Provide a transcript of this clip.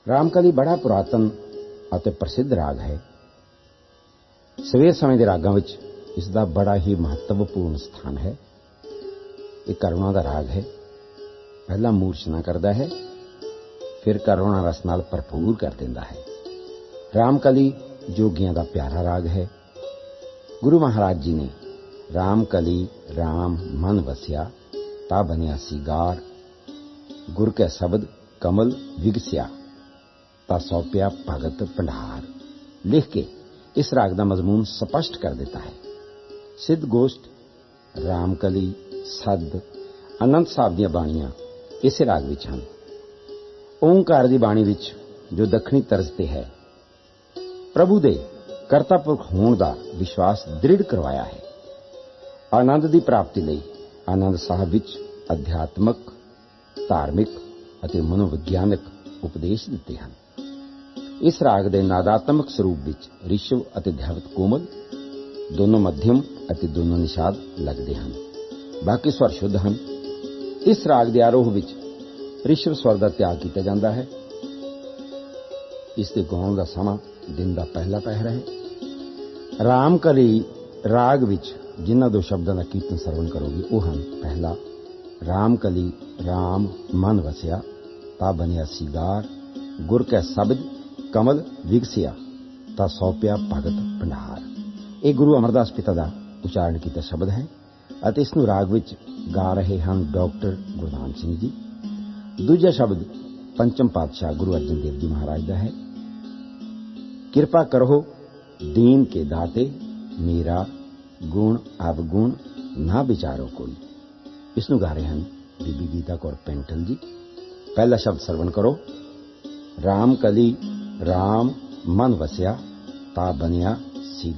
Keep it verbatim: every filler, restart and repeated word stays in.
ਰਾਮਕਲੀ ਬੜਾ ਪੁਰਾਤਨ ਅਤੇ ਪ੍ਰਸਿੱਧ ਰਾਗ ਹੈ। ਸਵੇਰ ਸਮੇਂ ਦੇ ਰਾਗਾਂ ਵਿੱਚ ਇਸ ਦਾ ਬੜਾ ਹੀ ਮਹੱਤਵਪੂਰਨ ਸਥਾਨ ਹੈ। ਇਹ ਕਰੁਣਾ ਦਾ ਰਾਗ ਹੈ। ਪਹਿਲਾਂ ਮੂਰਛਨਾ ਕਰਦਾ ਹੈ, ਫਿਰ ਕਰੁਣਾ ਰਸ ਨਾਲ ਭਰਪੂਰ ਕਰ ਦਿੰਦਾ ਹੈ। ਰਾਮਕਲੀ ਜੋਗੀਆਂ ਦਾ ਪਿਆਰਾ ਰਾਗ ਹੈ। ਗੁਰੂ ਮਹਾਰਾਜ ਜੀ ਨੇ ਰਾਮਕਲੀ ਰਾਮ ਮਨ ਵਸਿਆ ਤਾ ਬਨਿਆ ਸੀਗਾਰ, ਗੁਰ ਕੈ ਸ਼ਬਦ ਕਮਲ ਵਿਗਸਿਆ ਤਾਂ ਸੌਂਪਿਆ ਭਗਤ ਭੰਡਾਰ ਲਿਖ ਕੇ ਇਸ ਰਾਗ ਦਾ ਮਜ਼ਮੂਨ ਸਪਸ਼ਟ ਕਰ ਦਿੱਤਾ ਹੈ। ਸਿੱਧ ਗੋਸ਼ਟ, ਰਾਮਕਲੀ, ਸੱਦ, ਅਨੰਦ ਸਾਹਿਬ ਦੀਆਂ ਬਾਣੀਆਂ ਇਸੇ ਰਾਗ ਵਿੱਚ ਹਨ। ਓਂਕਾਰ ਦੀ ਬਾਣੀ ਵਿੱਚ ਜੋ ਦੱਖਣੀ ਤਰਜ਼ ਤੇ ਹੈ, ਪ੍ਰਭੂ ਦੇ ਕਰਤਾ ਪੁਰਖ ਹੋਣ ਦਾ ਵਿਸ਼ਵਾਸ ਦ੍ਰਿੜ ਕਰਵਾਇਆ ਹੈ। ਆਨੰਦ ਦੀ ਪ੍ਰਾਪਤੀ ਲਈ ਆਨੰਦ ਸਾਹਿਬ ਵਿੱਚ ਅਧਿਆਤਮਕ, ਧਾਰਮਿਕ ਅਤੇ ਮਨੋਵਿਗਿਆਨਕ ਉਪਦੇਸ਼ ਦਿੱਤੇ ਹਨ। ਇਸ ਰਾਗ ਦੇ ਨਾਦਾਤਮਕ ਸਰੂਪ ਵਿੱਚ ਰਿਸ਼ਵ ਅਤੇ ਧੈਵਤ ਕੋਮਲ ਦੋਨੋਂ ਮੱਧਮ ਅਤੇ ਦੋਨੋਂ ਨਿਸ਼ਾਦ ਲੱਗਦੇ ਹਨ। ਬਾਕੀ ਸਵਰ ਸ਼ੁੱਧ ਹਨ। ਇਸ ਰਾਗ ਦੇ ਆਰੋਹ ਵਿੱਚ ਰਿਸ਼ਵ ਸਵਰ ਦਾ ਤਿਆਗ ਕੀਤਾ ਜਾਂਦਾ ਹੈ। ਇਸ ਦੇ ਗਾਉਣ ਦਾ ਸਮਾਂ ਦਿਨ ਦਾ ਪਹਿਲਾ ਪਹਿਰ ਹੈ। ਰਾਮਕਲੀ ਰਾਗ ਵਿੱਚ ਜਿਨ੍ਹਾਂ ਦੋ ਸ਼ਬਦਾਂ ਦਾ ਕੀਰਤਨ ਸਰਵਣ ਕਰੋਗੇ ਉਹ ਹਨ, ਪਹਿਲਾ ਰਾਮਕਲੀ ਰਾਮ ਮਨ ਵਸਿਆ ਤਾ ਬਨਿਆ ਸੀਗਾਰ, ਗੁਰ ਕੈ ਸ਼ਬਦ ਕਮਲ ਵਿਗਸਿਆ ਤਾਂ ਸੌਂਪਿਆ ਭਗਤ ਭੰਡਾਰ। ਇਹ ਗੁਰੂ ਅਮਰਦਾਸ ਪਿਤਾ ਦਾ ਉਚਾਰਨ ਕੀਤਾ ਸ਼ਬਦ ਹੈ ਅਤੇ ਇਸ ਨੂੰ ਰਾਗ ਵਿੱਚ ਗਾ ਰਹੇ ਹਨ ਡਾਕਟਰ ਗੁਰਨਾਮ ਸਿੰਘ ਜੀ। ਦੂਜਾ ਸ਼ਬਦ ਪੰਚਮ ਪਾਤਸ਼ਾਹ ਗੁਰੂ ਅਰਜਨ ਦੇਵ ਜੀ ਮਹਾਰਾਜ ਦਾ ਹੈ। ਕਿਰਪਾ ਕਰੋ ਦੀਨ ਕੇ ਦਾਤੇ, ਮੇਰਾ ਗੁਣ ਅਵਗੁਣ ਨਾ ਵਿਚਾਰੋ ਕੋਈ। ਇਸ ਨੂੰ ਗਾ ਰਹੇ ਹਨ ਬੀਬੀ ਗੀਤਾ ਕੌਰ ਪੈਂਟਲ ਜੀ। ਪਹਿਲਾ ਸ਼ਬਦ ਸਰਵਣ ਕਰੋ। ਰਾਮਕਲੀ ਰਾਮ ਮਨ ਵਸਿਆ ਤਾ ਬਨਿਆ